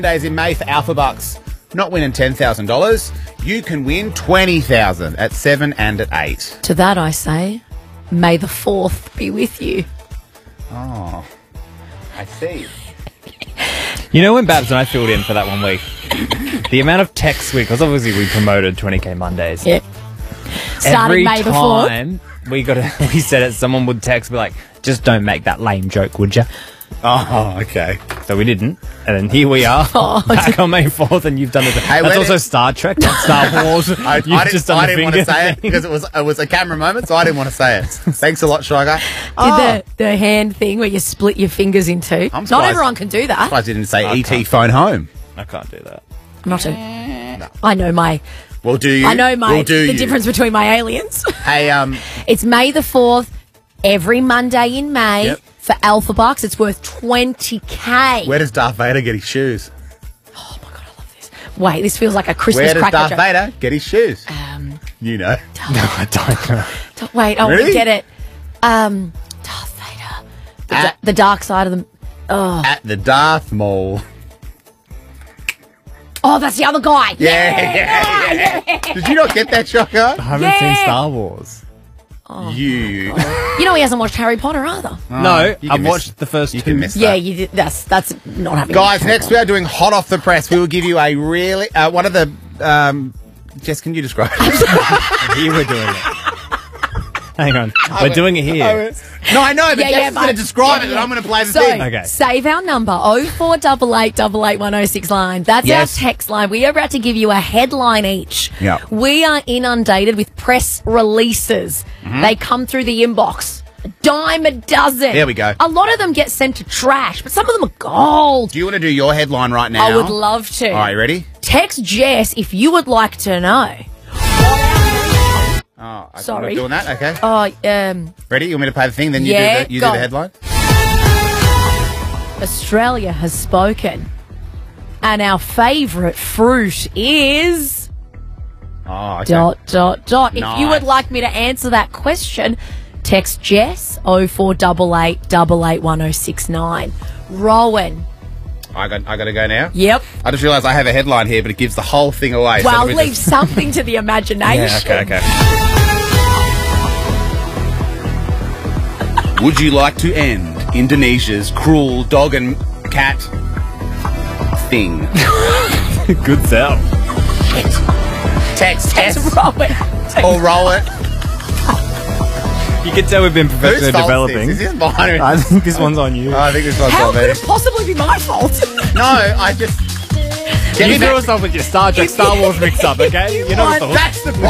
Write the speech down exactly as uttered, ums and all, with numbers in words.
Days in May for Alpha Bucks. Not winning ten thousand dollars. You can win twenty thousand dollars at seven and at eight. To that I say, may the fourth be with you. Oh, I see. You know when Babs and I filled in for that one week? The amount of texts we, because obviously we promoted twenty K Mondays. Yep. Starting Every May the fourth. time we got a, we said it, someone would text, be like, just don't make that lame joke, would you? Oh, okay. So we didn't, and then here we are, Oh, back on May fourth, and you've done it. Hey, That's where also did- Star Trek, not Star Wars. I, You've I didn't, just done I the didn't want to finger say it thing. because it was it was a camera moment, so I didn't want to say it. Thanks a lot, Shy Guy. Did Oh, the, the hand thing where you split your fingers in two. I'm Not surprised- everyone can do that. I didn't say I E T can't. phone home. I can't do that. Not a, I know my Well, do you? I know my We'll do the you. difference between my aliens. Hey, um, It's May the fourth, every Monday in May Yep. for Alpha Bucks. It's worth twenty K. where does Darth Vader get his shoes? Oh my god, I love this. Wait, this feels like a Christmas Where does cracker Darth joke. Vader get his shoes? Um, You know. No, I don't know. d- wait, oh, Really? we get it. Um, Darth Vader. The, At- da- the dark side of the... Oh. At the Darth Mall. oh, that's the other guy. Yeah, yeah, yeah. Did you not get that, Shocker? I haven't Yeah. seen Star Wars. You. You know he hasn't watched Harry Potter either. no, you can I've miss- watched the first You two. can miss Yeah, that. you did. That's that's not having. Guys, next we are doing Hot Off the Press. We will give you a really... Uh, one of the... Um, Jess, can you describe it? Here we're doing it. Hang on, we're doing it here. No, I know, but Yeah, Jess yeah, is going to but- describe yeah, it, and yeah. I'm going to play the So, thing. Okay. save our number, oh four eight eight, eight eight one oh six line. That's Yes. our text line. We are about to give you a headline each. Yeah. We are inundated with press releases. They come through the inbox. A dime a dozen. There we go. A lot of them get sent to trash, but some of them are gold. Do you want to do your headline right now? I would love to. All right, you ready? Text Jess if you would like to know. Oh, I- Sorry. I'm not doing that, okay. Oh, um, Ready? You want me to play the thing, then you Yeah, do the, you go. do the headline? Australia has spoken. And our favourite fruit is... Oh, okay. Dot, dot, dot. If you would Nice. like me to answer that question, text Jess oh four eight eight, eight eight one oh six nine. Rowan. I got, I got to go now? Yep. I just realised I have a headline here, but it gives the whole thing away. Well, so let me leave just- something to the imagination. Yeah, okay, okay. Would you like to end Indonesia's cruel dog and cat thing? Good sell. Text Text S Rowan. or roll it. You can tell we've been Whose professionally fault developing. is this? Is this mine? I think this one's on you. Oh, I think this one's How on could me. it possibly be my fault? No, I just... Get you me threw back- us off with your Star Trek, Star Wars mix up, okay? You're not want- the That's the problem.